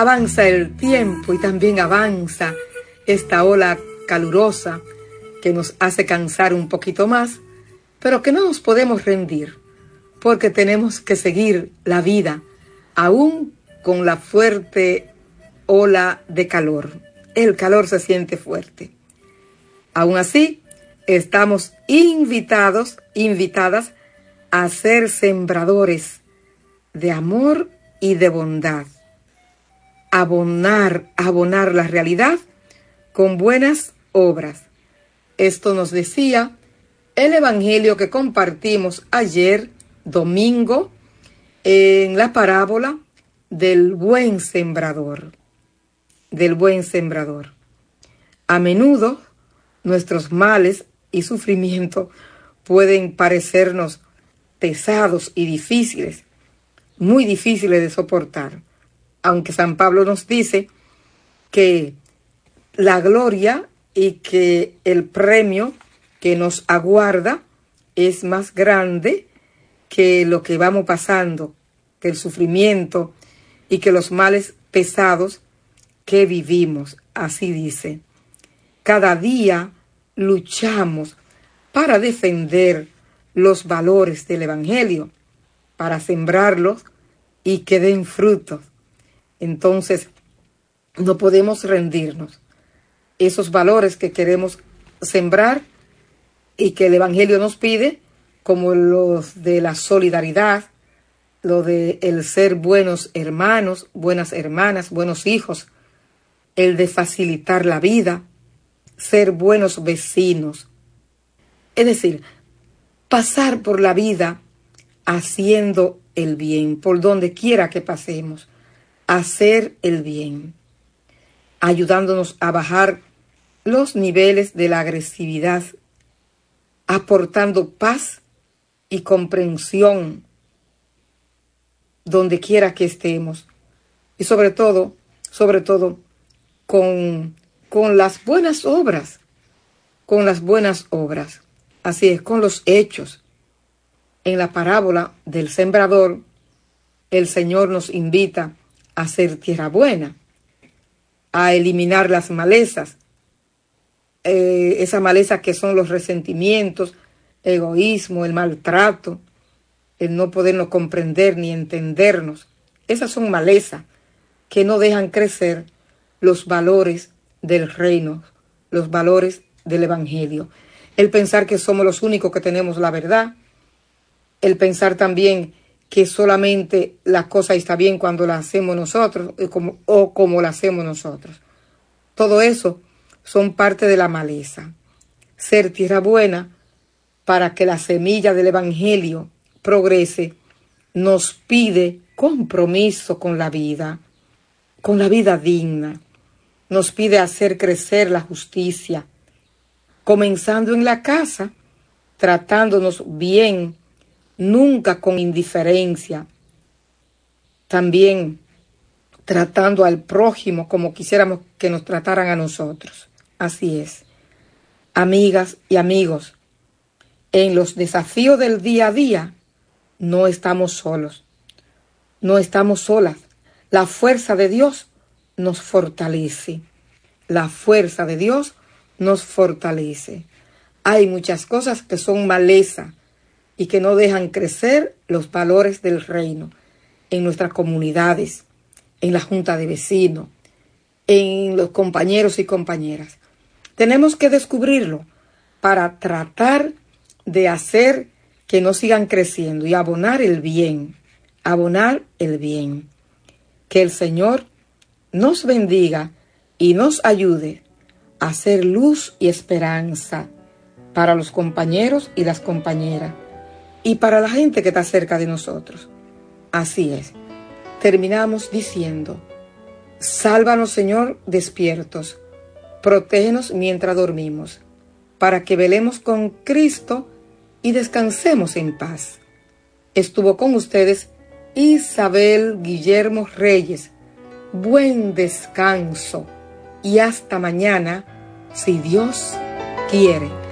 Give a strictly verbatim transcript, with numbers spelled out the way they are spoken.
Avanza el tiempo y también avanza esta ola calurosa que nos hace cansar un poquito más, pero que no nos podemos rendir, porque tenemos que seguir la vida, aún con la fuerte ola de calor. El calor se siente fuerte. Aún así, estamos invitados, invitadas a ser sembradores de amor y de bondad. Abonar, abonar la realidad con buenas obras. Esto nos decía el evangelio que compartimos ayer, domingo, en la parábola del buen sembrador. Del buen sembrador. A menudo, nuestros males y sufrimientos pueden parecernos pesados y difíciles, muy difíciles de soportar. Aunque San Pablo nos dice que la gloria y que el premio que nos aguarda es más grande que lo que vamos pasando, que el sufrimiento y que los males pesados que vivimos. Así dice. Cada día luchamos para defender los valores del Evangelio, para sembrarlos y que den frutos. Entonces, no podemos rendirnos. Esos valores que queremos sembrar y que el Evangelio nos pide, como los de la solidaridad, lo de el ser buenos hermanos, buenas hermanas, buenos hijos, el de facilitar la vida, ser buenos vecinos. Es decir, pasar por la vida haciendo el bien, por donde quiera que pasemos. Hacer el bien, ayudándonos a bajar los niveles de la agresividad, aportando paz y comprensión donde quiera que estemos, y sobre todo, sobre todo, con, con las buenas obras, con las buenas obras, así es, con los hechos. En la parábola del sembrador, el Señor nos invita a hacer tierra buena, a eliminar las malezas, eh, esa maleza que son los resentimientos, egoísmo, el maltrato, el no podernos comprender ni entendernos. Esas son malezas que no dejan crecer los valores del reino, los valores del Evangelio. El pensar que somos los únicos que tenemos la verdad, el pensar también que solamente la cosa está bien cuando la hacemos nosotros o como, o como la hacemos nosotros. Todo eso son parte de la maleza. Ser tierra buena para que la semilla del Evangelio progrese nos pide compromiso con la vida, con la vida digna. Nos pide hacer crecer la justicia, comenzando en la casa, tratándonos bien, nunca con indiferencia. También tratando al prójimo como quisiéramos que nos trataran a nosotros. Así es. Amigas y amigos, en los desafíos del día a día no estamos solos, no estamos solas. La fuerza de Dios nos fortalece. La fuerza de Dios nos fortalece. Hay muchas cosas que son maleza y que no dejan crecer los valores del reino en nuestras comunidades, en la junta de vecinos, en los compañeros y compañeras. Tenemos que descubrirlo para tratar de hacer que no sigan creciendo y abonar el bien, abonar el bien. Que el Señor nos bendiga y nos ayude a ser luz y esperanza para los compañeros y las compañeras y para la gente que está cerca de nosotros. Así es. Terminamos diciendo: sálvanos, Señor, despiertos, protégenos mientras dormimos, para que velemos con Cristo y descansemos en paz. Estuvo con ustedes Isabel Guillermo Reyes. Buen descanso y hasta mañana, si Dios quiere.